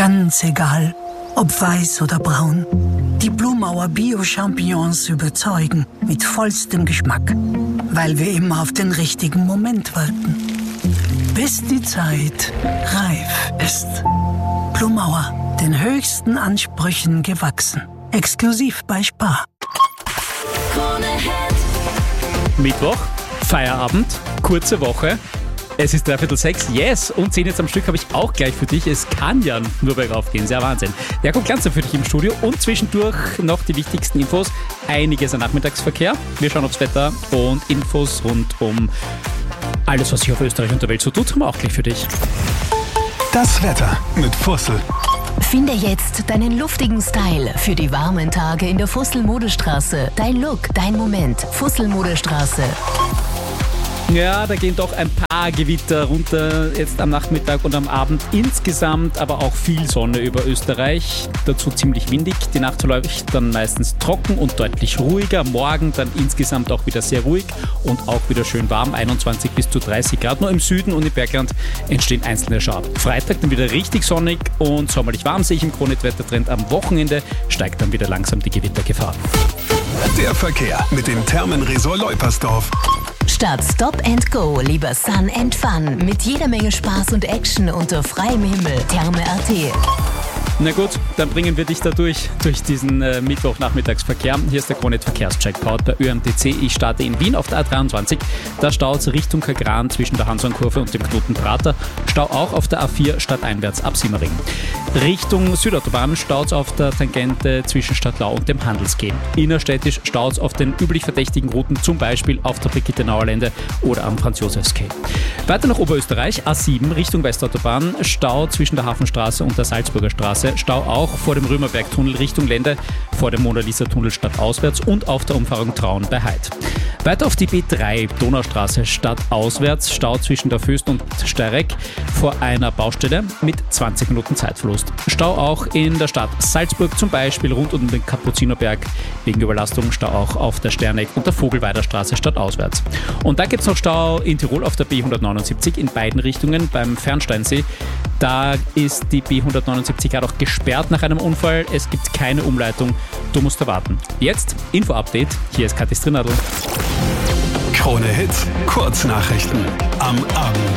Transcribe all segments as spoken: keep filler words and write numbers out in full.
Ganz egal, ob weiß oder braun. Die Blumauer Bio-Champignons überzeugen mit vollstem Geschmack, weil wir immer auf den richtigen Moment warten. Bis die Zeit reif ist. Blumauer, den höchsten Ansprüchen gewachsen. Exklusiv bei Spar. Mittwoch, Feierabend, kurze Woche. Es ist dreiviertel sechs, yes, und zehn jetzt am Stück habe ich auch gleich für dich. Es kann ja nur bergauf gehen, sehr Wahnsinn. Der kommt ganz für dich im Studio und zwischendurch noch die wichtigsten Infos. Einiges an Nachmittagsverkehr. Wir schauen aufs Wetter und Infos rund um alles, was sich auf Österreich und der Welt so tut, haben wir auch gleich für dich. Das Wetter mit Fussel. Finde jetzt deinen luftigen Style für die warmen Tage in der Fussel-Modestraße. Dein Look, dein Moment. Fussel-Modestraße. Ja, da gehen doch ein paar Gewitter runter jetzt am Nachmittag und am Abend insgesamt, aber auch viel Sonne über Österreich. Dazu ziemlich windig. Die Nacht verläuft dann meistens trocken und deutlich ruhiger. Morgen dann insgesamt auch wieder sehr ruhig und auch wieder schön warm, einundzwanzig bis zu dreißig Grad. Nur im Süden und im Bergland entstehen einzelne Schauer. Freitag dann wieder richtig sonnig und sommerlich warm, sehe ich im Kronit-Wettertrend. Am Wochenende steigt dann wieder langsam die Gewittergefahr. Der Verkehr mit dem Thermenresort Leupersdorf. Statt Stop and Go, lieber Sun and Fun. Mit jeder Menge Spaß und Action unter freiem Himmel. Therme punkt at. Na gut, dann bringen wir dich da durch, durch diesen äh, Mittwochnachmittagsverkehr. Hier ist der Kronit-Verkehrscheck powered bei Ö M T C. Ich starte in Wien auf der A dreiundzwanzig. Da staut es Richtung Kagran zwischen der Hansornkurve und dem Knoten Prater. Stau auch auf der A vier stadteinwärts ab Simmering. Richtung Südautobahn staut es auf der Tangente zwischen Stadtlau und dem Handelsgeh. Innerstädtisch staut es auf den üblich verdächtigen Routen, zum Beispiel auf der Brigittenauer Lände oder am Franz-Josefs-Quai. Weiter nach Oberösterreich, A sieben Richtung Westautobahn, Stau zwischen der Hafenstraße und der Salzburger Straße. Stau auch vor dem Römerbergtunnel Richtung Lände, vor dem Mona-Lisa-Tunnel stadtauswärts und auf der Umfahrung Traun bei Heid. Weiter auf die B drei Donaustraße stadtauswärts, Stau zwischen der Föst und Steyreck vor einer Baustelle mit zwanzig Minuten Zeitverlust. Stau auch in der Stadt Salzburg, zum Beispiel rund um den Kapuzinerberg wegen Überlastung. Stau auch auf der Sterneck und der Vogelweider Straße stadtauswärts. Und da gibt es noch Stau in Tirol auf der B hundertneunundsiebzig in beiden Richtungen beim Fernsteinsee. Da ist die B hundertneunundsiebzig gerade auch gesperrt nach einem Unfall. Es gibt keine Umleitung. Du musst da warten. Jetzt Info-Update. Hier ist Kathi Strinadl. Krone Hits, Kurznachrichten am Abend.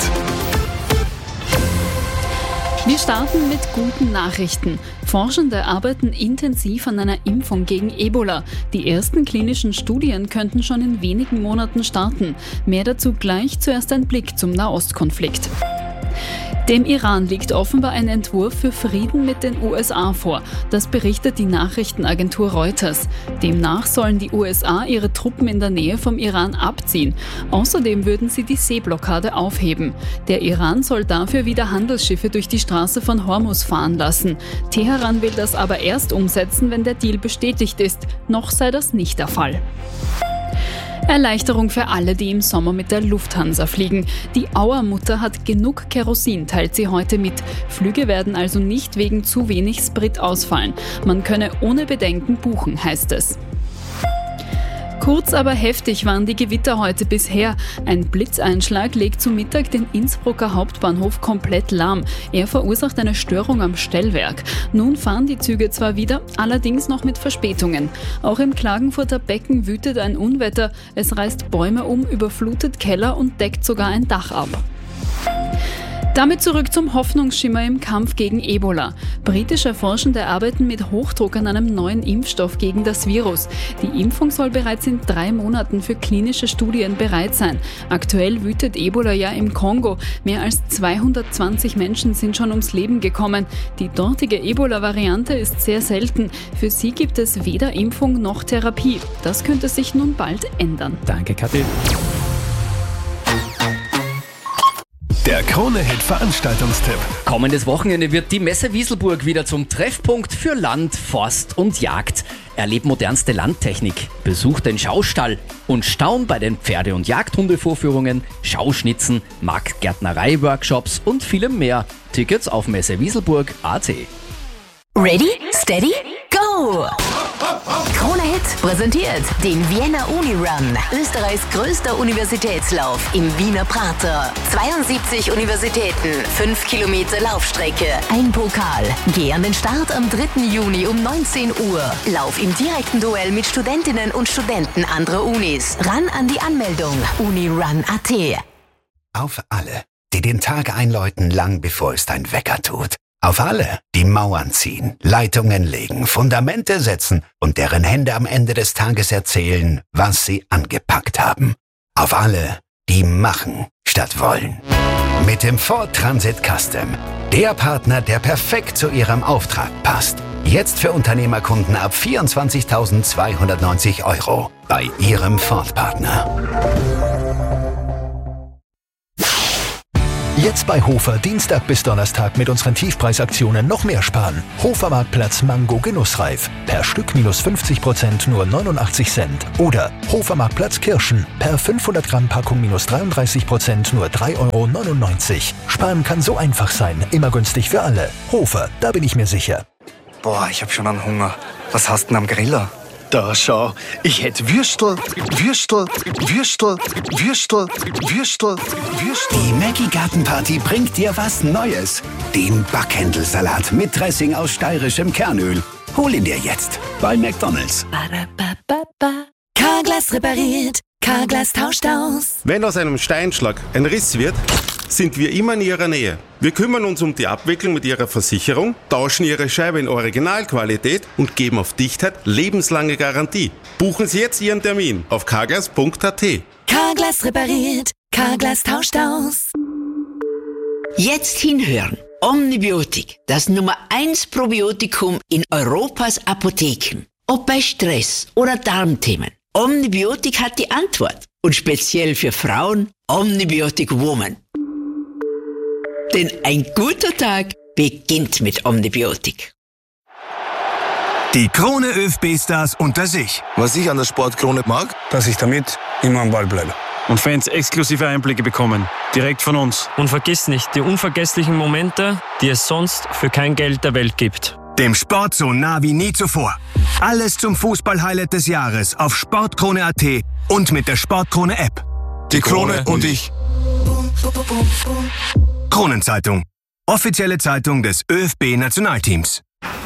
Wir starten mit guten Nachrichten. Forschende arbeiten intensiv an einer Impfung gegen Ebola. Die ersten klinischen Studien könnten schon in wenigen Monaten starten. Mehr dazu gleich, zuerst ein Blick zum Nahostkonflikt. Dem Iran liegt offenbar ein Entwurf für Frieden mit den U S A vor. Das berichtet die Nachrichtenagentur Reuters. Demnach sollen die U S A ihre Truppen in der Nähe vom Iran abziehen. Außerdem würden sie die Seeblockade aufheben. Der Iran soll dafür wieder Handelsschiffe durch die Straße von Hormuz fahren lassen. Teheran will das aber erst umsetzen, wenn der Deal bestätigt ist. Noch sei das nicht der Fall. Erleichterung für alle, die im Sommer mit der Lufthansa fliegen. Die Auermutter hat genug Kerosin, teilt sie heute mit. Flüge werden also nicht wegen zu wenig Sprit ausfallen. Man könne ohne Bedenken buchen, heißt es. Kurz, aber heftig waren die Gewitter heute bisher. Ein Blitzeinschlag legt zu Mittag den Innsbrucker Hauptbahnhof komplett lahm. Er verursacht eine Störung am Stellwerk. Nun fahren die Züge zwar wieder, allerdings noch mit Verspätungen. Auch im Klagenfurter Becken wütet ein Unwetter. Es reißt Bäume um, überflutet Keller und deckt sogar ein Dach ab. Damit zurück zum Hoffnungsschimmer im Kampf gegen Ebola. Britische Forschende arbeiten mit Hochdruck an einem neuen Impfstoff gegen das Virus. Die Impfung soll bereits in drei Monaten für klinische Studien bereit sein. Aktuell wütet Ebola ja im Kongo. Mehr als zweihundertzwanzig Menschen sind schon ums Leben gekommen. Die dortige Ebola-Variante ist sehr selten. Für sie gibt es weder Impfung noch Therapie. Das könnte sich nun bald ändern. Danke, Kathi. Der Krone-Hit-Veranstaltungstipp. Kommendes Wochenende wird die Messe Wieselburg wieder zum Treffpunkt für Land, Forst und Jagd. Erleb modernste Landtechnik, besuch den Schaustall und staun bei den Pferde- und Jagdhundevorführungen, Schauschnitzen, Marktgärtnerei-Workshops und vielem mehr. Tickets auf messewieselburg punkt at. Ready, steady, go! Krone Hit präsentiert den Vienna Uni Run, Österreichs größter Universitätslauf im Wiener Prater. zweiundsiebzig Universitäten, fünf Kilometer Laufstrecke, ein Pokal. Geh an den Start am dritten Juni um neunzehn Uhr. Lauf im direkten Duell mit Studentinnen und Studenten anderer Unis. Ran an die Anmeldung unirun punkt at. Auf alle, die den Tag einläuten, lang bevor es dein Wecker tut. Auf alle, die Mauern ziehen, Leitungen legen, Fundamente setzen und deren Hände am Ende des Tages erzählen, was sie angepackt haben. Auf alle, die machen statt wollen. Mit dem Ford Transit Custom. Der Partner, der perfekt zu Ihrem Auftrag passt. Jetzt für Unternehmerkunden ab vierundzwanzigtausendzweihundertneunzig Euro bei Ihrem Ford-Partner. Jetzt bei Hofer Dienstag bis Donnerstag mit unseren Tiefpreisaktionen noch mehr sparen. Hofer Marktplatz Mango Genussreif. Per Stück minus fünfzig Prozent nur neunundachtzig Cent. Oder Hofer Marktplatz Kirschen. Per fünfhundert Gramm Packung minus dreiunddreißig Prozent nur drei Euro neunundneunzig. Sparen kann so einfach sein. Immer günstig für alle. Hofer, da bin ich mir sicher. Boah, ich hab schon einen Hunger. Was hast du denn am Griller? Da schau, ich hätte Würstel, Würstel, Würstel, Würstel, Würstel, Würstel. Die Maggi Gartenparty bringt dir was Neues. Den Backhändelsalat mit Dressing aus steirischem Kernöl. Hol ihn dir jetzt bei McDonald's. Carglass repariert, Carglass tauscht aus. Wenn aus einem Steinschlag ein Riss wird, sind wir immer in Ihrer Nähe. Wir kümmern uns um die Abwicklung mit Ihrer Versicherung, tauschen Ihre Scheibe in Originalqualität und geben auf Dichtheit lebenslange Garantie. Buchen Sie jetzt Ihren Termin auf carglass punkt at. Carglass repariert, Carglass tauscht aus. Jetzt hinhören. Omnibiotik, das Nummer eins Probiotikum in Europas Apotheken. Ob bei Stress oder Darmthemen. Omnibiotik hat die Antwort. Und speziell für Frauen Omnibiotic Woman. Denn ein guter Tag beginnt mit Omnibiotik. Die Krone ÖFB-Stars unter sich. Was ich an der Sportkrone mag, dass ich damit immer am Ball bleibe. Und Fans exklusive Einblicke bekommen. Direkt von uns. Und vergiss nicht die unvergesslichen Momente, die es sonst für kein Geld der Welt gibt. Dem Sport so nah wie nie zuvor. Alles zum Fußball-Highlight des Jahres auf sportkrone punkt at und mit der Sportkrone-App. Die Krone und ich. Kronenzeitung. Offizielle Zeitung des ÖFB-Nationalteams.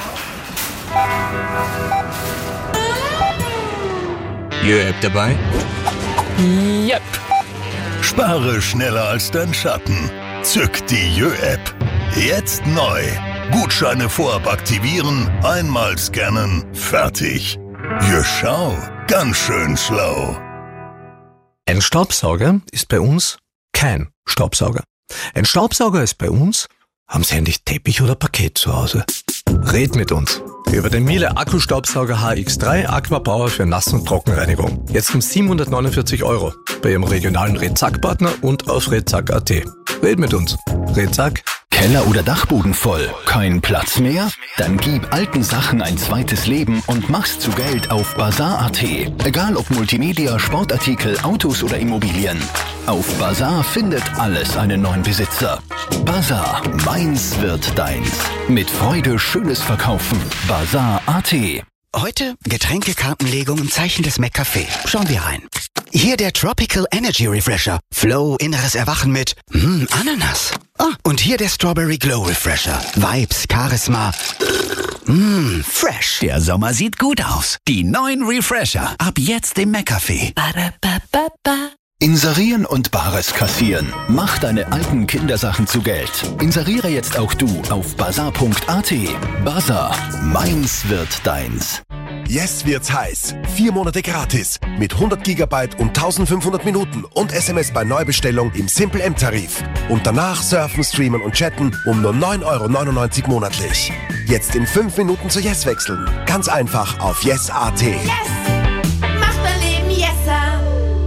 Jö-App dabei? Yep. Spare schneller als dein Schatten. Zück die Jö-App. Jetzt neu. Gutscheine vorab aktivieren, einmal scannen, fertig. Jö, schau, ganz schön schlau. Ein Staubsauger ist bei uns kein Staubsauger. Ein Staubsauger ist bei uns, haben Sie eigentlich Teppich oder Parkett zu Hause? Red mit uns über den Miele Akkustaubsauger H X drei Aquapower für Nass- und Trockenreinigung. Jetzt um siebenhundertneunundvierzig Euro bei Ihrem regionalen Redzack-Partner und auf redzack punkt at. Red mit uns. Redzack. Keller oder Dachboden voll? Kein Platz mehr? Dann gib alten Sachen ein zweites Leben und mach's zu Geld auf Bazar punkt at. Egal ob Multimedia, Sportartikel, Autos oder Immobilien. Auf Bazar findet alles einen neuen Besitzer. Bazar, meins wird deins. Mit Freude schönes Verkaufen. Bazar punkt at. Heute Getränkekartenlegung im Zeichen des McCafé. Schauen wir rein. Hier der Tropical Energy Refresher. Flow, inneres Erwachen mit mm, Ananas. Ah, und hier der Strawberry Glow Refresher. Vibes, Charisma. Mmm, fresh. Der Sommer sieht gut aus. Die neuen Refresher. Ab jetzt im McCafé. Inserieren und Bares kassieren. Mach deine alten Kindersachen zu Geld. Inseriere jetzt auch du auf bazar punkt at. Bazar, meins wird deins. Jetzt wird's heiß. Vier Monate gratis. Mit hundert Gigabyte und eintausendfünfhundert Minuten und S M S bei Neubestellung im Simple M-Tarif. Und danach surfen, streamen und chatten um nur neun Euro neunundneunzig monatlich. Jetzt in fünf Minuten zu Yes wechseln. Ganz einfach auf yes punkt at. Yes! Mach dein Leben Yesser!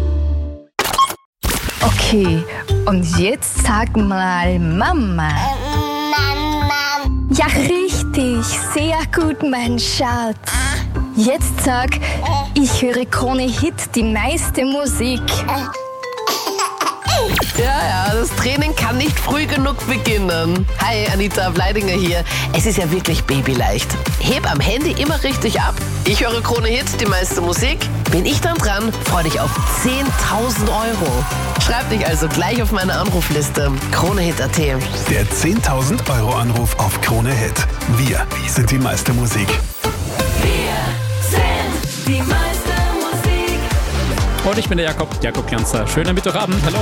Okay, und jetzt sag mal Mama. Mama. Ja, richtig. Sehr gut, mein Schatz. Jetzt sag, ich höre Krone Hit, die meiste Musik. Ja, ja, das Training kann nicht früh genug beginnen. Hi, Anita Bleidinger hier. Es ist ja wirklich babyleicht. Heb am Handy immer richtig ab. Ich höre Krone Hit, die meiste Musik. Bin ich dann dran, freu dich auf zehntausend Euro. Schreib dich also gleich auf meine Anrufliste. Krone Hit Punkt at. Der zehntausend Euro Anruf auf Krone Hit. Wir sind die meiste Musik. Wir sind die meiste Musik. Und ich bin der Jakob, Jakob Glanzer. Schönen Mittwochabend. Hallo.